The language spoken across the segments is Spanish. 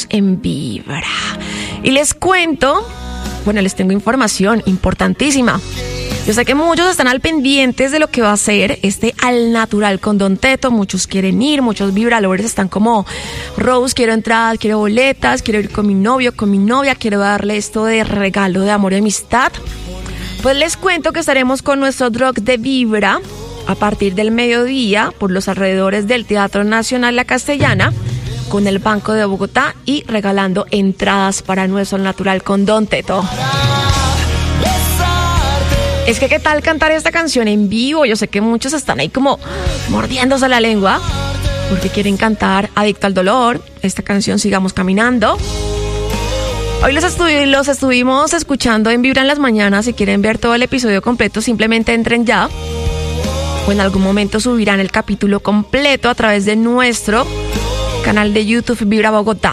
en Vibra. Y les cuento, les tengo información importantísima. Yo sé que muchos están al pendientes de lo que va a ser este Al Natural con Don Teto. Muchos quieren ir, muchos Vibralovers están como: Rose, quiero entradas, quiero boletas, quiero ir con mi novio, con mi novia, quiero darle esto de regalo de amor y amistad. Pues les cuento que estaremos con nuestro drop de Vibra a partir del mediodía por los alrededores del Teatro Nacional La Castellana, con el Banco de Bogotá y regalando entradas para nuestro Al Natural con Don Teto. Es que, ¿qué tal cantar esta canción en vivo? Yo sé que muchos están ahí como mordiéndose la lengua porque quieren cantar Adicto al Dolor, esta canción Sigamos Caminando. Hoy los estuvimos escuchando en Vibra en las mañanas. Si quieren ver todo el episodio completo, simplemente entren ya. O en algún momento subirán el capítulo completo a través de nuestro canal de YouTube Vibra Bogotá,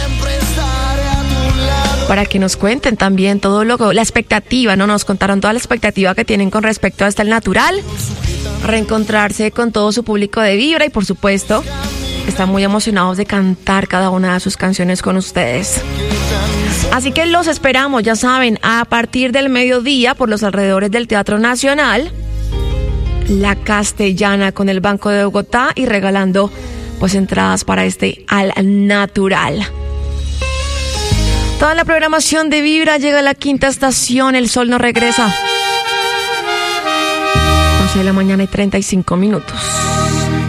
para que nos cuenten también todo la expectativa, ¿no? Nos contaron toda la expectativa que tienen con respecto a Al Natural, reencontrarse con todo su público de Vibra y, por supuesto, están muy emocionados de cantar cada una de sus canciones con ustedes. Así que los esperamos, ya saben, a partir del mediodía por los alrededores del Teatro Nacional La Castellana, con el Banco de Bogotá y regalando entradas para este Al Natural. Toda la programación de Vibra llega a la quinta estación. El sol no regresa. 11 de la mañana y 35 minutos.